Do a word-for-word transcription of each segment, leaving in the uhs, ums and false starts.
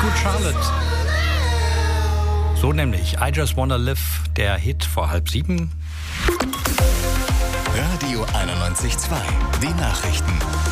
Good Charlotte. So nämlich I Just Wanna Live, der Hit vor halb sieben. Radio einundneunzig Komma zwei, die Nachrichten.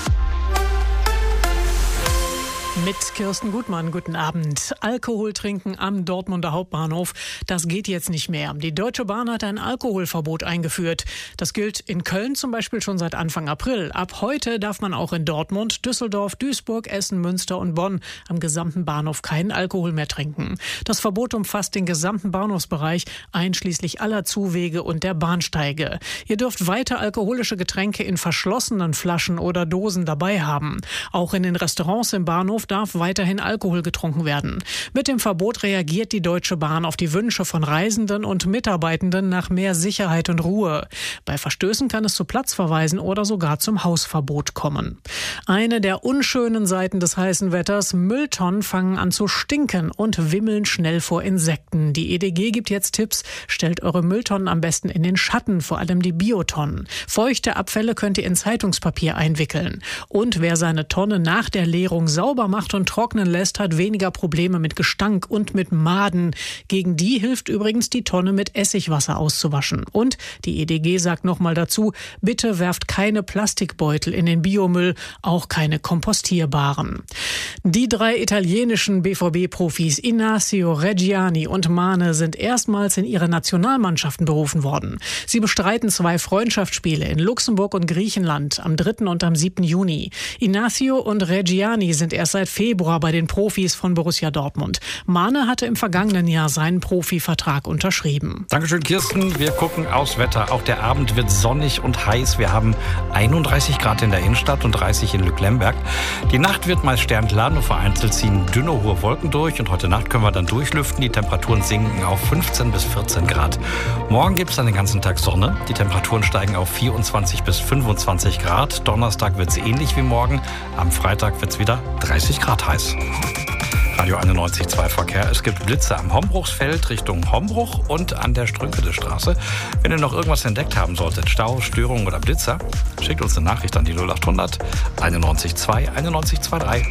Mit Kirsten Gutmann, guten Abend. Alkohol trinken am Dortmunder Hauptbahnhof, das geht jetzt nicht mehr. Die Deutsche Bahn hat ein Alkoholverbot eingeführt. Das gilt in Köln zum Beispiel schon seit Anfang April. Ab heute darf man auch in Dortmund, Düsseldorf, Duisburg, Essen, Münster und Bonn am gesamten Bahnhof keinen Alkohol mehr trinken. Das Verbot umfasst den gesamten Bahnhofsbereich, einschließlich aller Zuwege und der Bahnsteige. Ihr dürft weiter alkoholische Getränke in verschlossenen Flaschen oder Dosen dabei haben. Auch in den Restaurants im Bahnhof darf weiterhin Alkohol getrunken werden. Mit dem Verbot reagiert die Deutsche Bahn auf die Wünsche von Reisenden und Mitarbeitenden nach mehr Sicherheit und Ruhe. Bei Verstößen kann es zu Platzverweisen oder sogar zum Hausverbot kommen. Eine der unschönen Seiten des heißen Wetters: Mülltonnen fangen an zu stinken und wimmeln schnell vor Insekten. Die E D G gibt jetzt Tipps: Stellt eure Mülltonnen am besten in den Schatten, vor allem die Biotonnen. Feuchte Abfälle könnt ihr in Zeitungspapier einwickeln. Und wer seine Tonne nach der Leerung sauber macht und trocknen lässt, hat weniger Probleme mit Gestank und mit Maden. Gegen die hilft übrigens die Tonne mit Essigwasser auszuwaschen. Und die E D G sagt nochmal dazu: Bitte werft keine Plastikbeutel in den Biomüll, auch keine kompostierbaren. Die drei italienischen B V B-Profis Inacio, Reggiani und Mane sind erstmals in ihre Nationalmannschaften berufen worden. Sie bestreiten zwei Freundschaftsspiele in Luxemburg und Griechenland am dritten und am siebten Juni. Inacio und Reggiani sind erst seit Februar bei den Profis von Borussia Dortmund. Mane hatte im vergangenen Jahr seinen Profivertrag unterschrieben. Dankeschön, Kirsten. Wir gucken aufs Wetter. Auch der Abend wird sonnig und heiß. Wir haben einunddreißig Grad in der Innenstadt und dreißig in Lücklemberg. Die Nacht wird meist sternklar, nur vereinzelt ziehen dünne, hohe Wolken durch. Und heute Nacht können wir dann durchlüften. Die Temperaturen sinken auf fünfzehn bis vierzehn Grad. Morgen gibt es dann den ganzen Tag Sonne. Die Temperaturen steigen auf vierundzwanzig bis fünfundzwanzig Grad. Donnerstag wird es ähnlich wie morgen. Am Freitag wird es wieder dreißig Grad heiß. Radio einundneunzig Komma zwei Verkehr. Es gibt Blitze am Hombruchsfeld Richtung Hombruch und an der Strünkedestraße. Wenn ihr noch irgendwas entdeckt haben solltet, Stau, Störungen oder Blitzer, schickt uns eine Nachricht an die null achthundert einundneunzig Komma zwei einundneunzig Komma drei.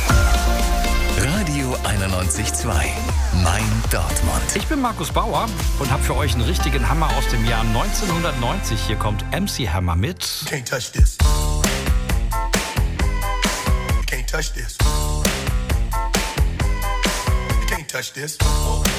Radio einundneunzig Komma zwei, mein Dortmund. Ich bin Markus Bauer und habe für euch einen richtigen Hammer aus dem Jahr neunzehnhundertneunzig. Hier kommt M C Hammer mit Can't touch this. You can't touch this. You can't touch this.